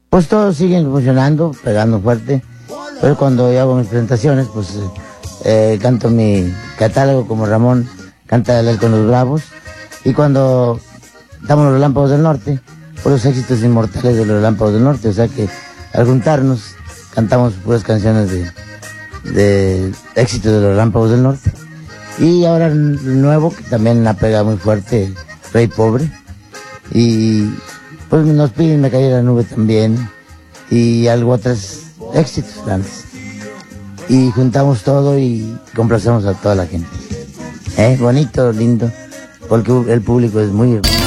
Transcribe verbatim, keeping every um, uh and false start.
Pues todos siguen funcionando, pegando fuerte. Pero cuando yo hago mis presentaciones, pues eh, canto mi catálogo como Ramón canta el con los Bravos. Y cuando damos los Relámpagos del Norte, por los éxitos inmortales de los Relámpagos del Norte. O sea que al juntarnos cantamos puras canciones de, de éxitos de los Relámpagos del Norte. Y ahora el nuevo, que también ha pegado muy fuerte, Rey Pobre. Y pues nos piden Me Caí de la Nube también. Y algo otros éxitos grandes. Y juntamos todo y complacemos a toda la gente. ¿Eh? Bonito, lindo, porque el público es muy hermoso.